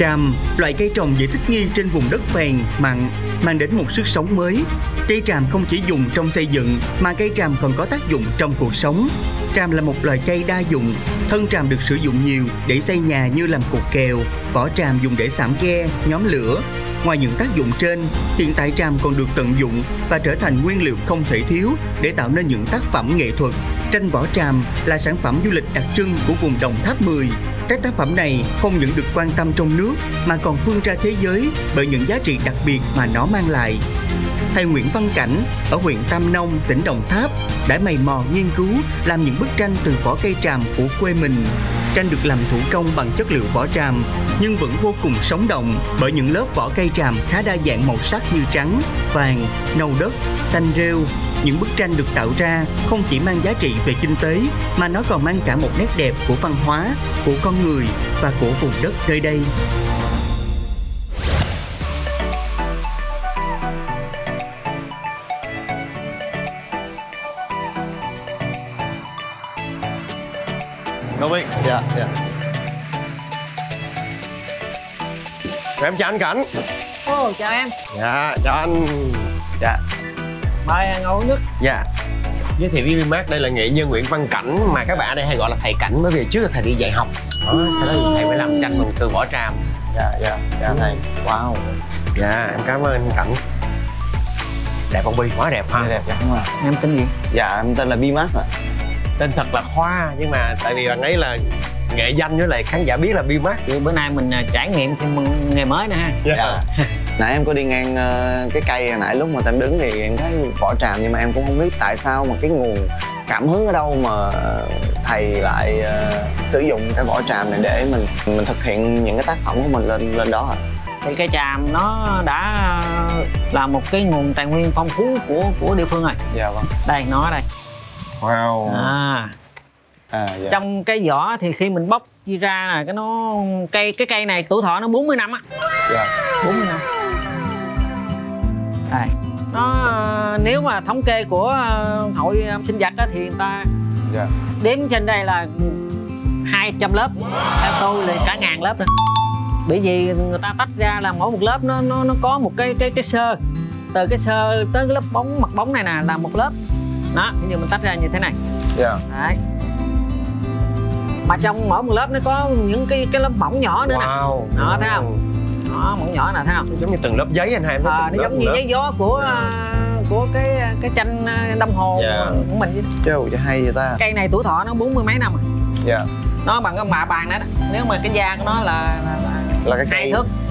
Tràm, loại cây trồng dễ thích nghi trên vùng đất phèn, mặn, mang đến một sức sống mới. Cây tràm không chỉ dùng trong xây dựng mà cây tràm còn có tác dụng trong cuộc sống. Tràm là một loài cây đa dụng. Thân tràm được sử dụng nhiều để xây nhà như làm cột kèo, vỏ tràm dùng để xảm ghe, nhóm lửa. Ngoài những tác dụng trên, hiện tại tràm còn được tận dụng và trở thành nguyên liệu không thể thiếu để tạo nên những tác phẩm nghệ thuật. Tranh vỏ tràm là sản phẩm du lịch đặc trưng của vùng Đồng Tháp 10. Các tác phẩm này không những được quan tâm trong nước mà còn vươn ra thế giới bởi những giá trị đặc biệt mà nó mang lại. Thầy Nguyễn Văn Cảnh ở huyện Tam Nông, tỉnh Đồng Tháp đã mày mò nghiên cứu làm những bức tranh từ vỏ cây tràm của quê mình. Tranh được làm thủ công bằng chất liệu vỏ tràm nhưng vẫn vô cùng sống động bởi những lớp vỏ cây tràm khá đa dạng màu sắc như trắng, vàng, nâu đất, xanh rêu. Những bức tranh được tạo ra không chỉ mang giá trị về kinh tế mà nó còn mang cả một nét đẹp của văn hóa, của con người và của vùng đất nơi đây. Ngọc Vy. Dạ. Em chào anh Cảnh. Ồ, chào em. Dạ, chào anh. Dạ. Mời anh ngồi uống nước. Dạ. Giới thiệu với Vinmart, đây là nghệ nhân Nguyễn Văn Cảnh mà các bạn ở đây hay gọi là thầy Cảnh bởi vì trước là thầy đi dạy học. Đó, sau đó thì thầy mới làm tranh bằng từ vỏ tràm. Dạ thầy. Wow. Dạ, em cảm ơn anh Cảnh. Đẹp không Bi? Quá đẹp ha. Đẹp, dạ đúng rồi. Em tên gì? Dạ em tên là Bimax ạ. Tên thật là Khoa nhưng mà tại vì bạn ấy là nghệ danh với lại khán giả biết là Vinmart. Thì bữa nay mình trải nghiệm thêm một nghề mới nữa ha. Dạ. Nãy em có đi ngang cái cây hồi nãy lúc mà em đứng thì em thấy vỏ tràm nhưng mà em cũng không biết tại sao mà cái nguồn cảm hứng ở đâu mà thầy lại sử dụng cái vỏ tràm này để mình thực hiện những cái tác phẩm của mình lên đó ạ. Thì cây tràm nó đã là một cái nguồn tài nguyên phong phú của địa phương rồi. Dạ vâng. Đây, nó ở đây. Wow. Dạ. Trong cái vỏ thì khi mình bóc đi ra là cái cây này tuổi thọ nó 40 năm á. Dạ. 40 năm. Đây. Nó nếu mà thống kê của hội sinh vật á thì người ta đếm trên đây là 200 lớp. Theo tôi là cả 1000 lớp nữa. Bởi vì người ta tách ra là mỗi một lớp nó có một cái xơ. Từ cái xơ tới cái lớp mặt bóng này nè là một lớp. Đó, bây giờ mình tách ra như thế này. Dạ. Đấy. Mà trong mỗi một lớp nó có những cái lớp mỏng nhỏ nữa nè. Đó, thấy không? Đó, mỏng nhỏ nè, thấy không? Giống như từng lớp giấy anh hai em thấy từng nó lớp, giống như giấy gió của cái tranh đồng hồ của mình. Chứ hay vậy ta. Cây này tuổi thọ nó 40 mấy năm rồi. Dạ. Nó bằng cái mạ bàn đó, nếu mà cái da của nó là cái cây. 2 thước.